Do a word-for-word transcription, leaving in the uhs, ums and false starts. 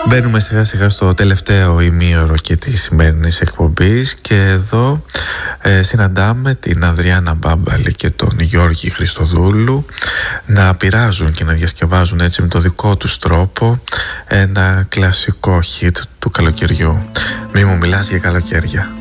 Μπαίνουμε σιγά σιγά στο τελευταίο ημίωρο και της σημερινής εκπομπής και εδώ ε, συναντάμε την Ανδριάννα Μπάμπαλη και τον Γιώργη Χριστοδούλου να πειράζουν και να διασκευάζουν έτσι με το δικό τους τρόπο ένα κλασικό hit του καλοκαιριού. Μη μου μιλάς για καλοκαίρια.